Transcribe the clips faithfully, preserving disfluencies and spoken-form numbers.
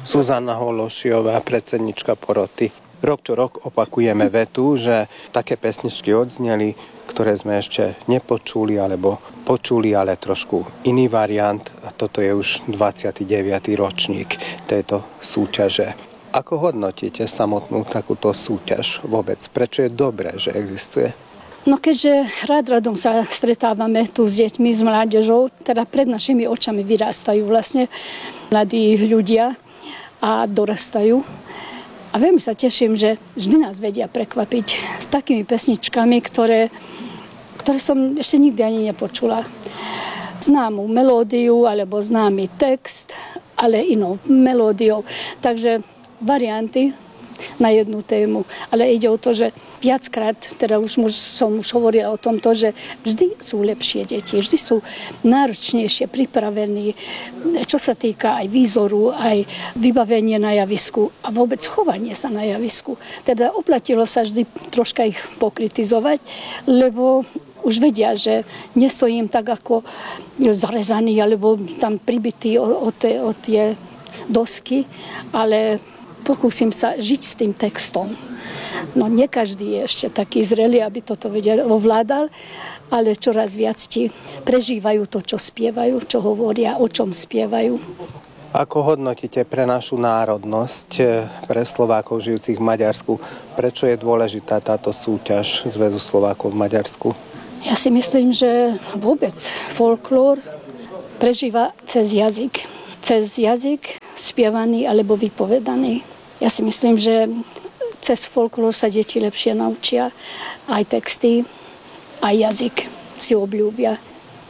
Zuzana Hološiová, predsednička poroty. Rok čo rok opakujeme vetu, že také pesničky odzneli, ktoré sme ešte nepočuli alebo počuli, ale trošku iný variant. A toto je už dvadsiaty deviaty ročník tejto súťaže. Ako hodnotíte samotnú takúto súťaž vôbec? Prečo je dobré, že existuje? No keďže rád radom sa stretávame tu s deťmi, s mládežou, teda pred našimi očami vyrastajú vlastne mladí ľudia a dorastajú. A veľmi sa teším, že vždy nás vedia prekvapiť s takými pesničkami, ktoré, ktoré som ešte nikdy ani nepočula. Známú melódiu alebo známy text, ale inou melódiou. Takže varianty na jednu tému. Ale ide o to, že viackrát, teda už som už hovorila o tomto, že vždy sú lepšie deti, vždy sú náročnejšie pripravení, čo sa týka aj výzoru, aj vybavenie na javisku a vôbec chovanie sa na javisku. Teda oplatilo sa vždy troška ich pokritizovať, lebo už vedia, že nestojím tak ako zarezaný alebo tam pribitý o, o, tie, o tie dosky, ale pokúsim sa žiť s tým textom. No nie každý je ešte taký zrelý, aby toto vedel, ovládal, ale čoraz viac ti prežívajú to, čo spievajú, čo hovoria, o čom spievajú. Ako hodnotíte pre našu národnosť, pre Slovákov žijúcich v Maďarsku, prečo je dôležitá táto súťaž Zväzu Slovákov v Maďarsku? Ja si myslím, že vôbec folklór prežíva cez jazyk. Cez jazyk spievaný alebo vypovedaný. Ja si myslím, že cez folklór sa deti lepšie naučia aj texty, aj jazyk si obľúbia.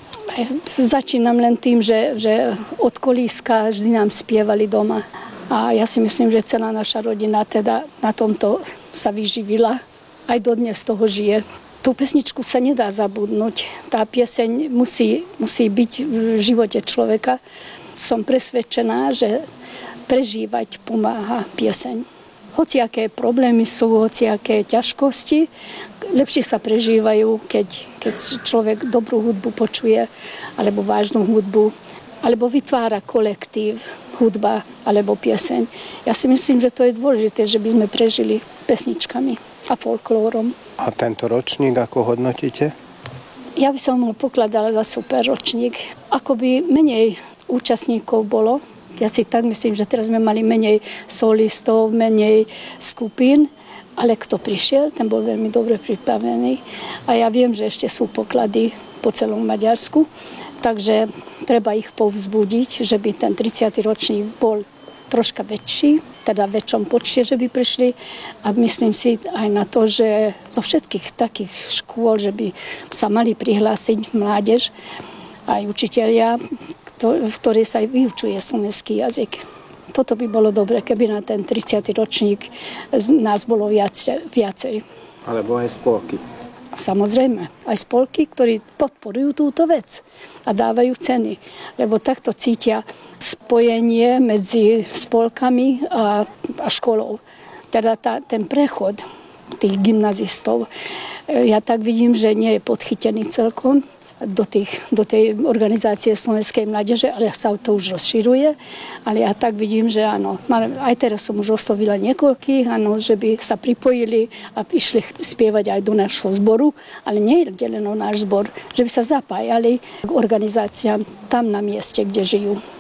Začínam len tým, že, že od kolíska vždy nám spievali doma. A ja si myslím, že celá naša rodina teda na tomto sa vyživila. Aj dodnes z toho žije. Tú pesničku sa nedá zabudnúť. Tá pieseň musí, musí byť v živote človeka. Som presvedčená, že prežívať pomáha pieseň. Hociaké problémy sú, hociaké ťažkosti, lepšie sa prežívajú, keď, keď človek dobrú hudbu počuje, alebo vážnu hudbu, alebo vytvára kolektív, hudba alebo pieseň. Ja si myslím, že to je dôležité, že by sme prežili pesničkami a folklórom. A tento ročník ako hodnotíte? Ja by som ho pokladala za super ročník. Akoby menej účastníkov bolo. Ja si tak myslím, že teraz sme mali menej solistov, menej skupín, ale kto prišiel, ten bol veľmi dobre pripravený. A ja viem, že ešte sú poklady po celom Maďarsku, takže treba ich povzbudiť, že by ten tridsiaty ročník bol troška väčší, teda v väčšom počte, že by prišli. A myslím si aj na to, že zo všetkých takých škôl, že by sa mali prihlásiť mládež, aj učitelia, v ktorej sa aj vyučuje slovenský jazyk. Toto by bolo dobre, keby na ten tridsiaty ročník nás bolo viac, viacej. Alebo aj spolky. Samozrejme, aj spolky, ktorí podporujú túto vec a dávajú ceny, lebo takto cítia spojenie medzi spolkami a, a školou. Teda tá, ten prechod tých gymnazistov, ja tak vidím, že nie je podchytený celkom do, tých, do tej organizácie Slovenskej mládeže, ale sa to už rozširuje. Ale ja tak vidím, že áno, aj teraz som už oslovila niekoľkých, áno, že by sa pripojili a išli spievať aj do nášho zboru, ale nie je len náš zbor, že by sa zapájali k organizáciám tam na mieste, kde žijú.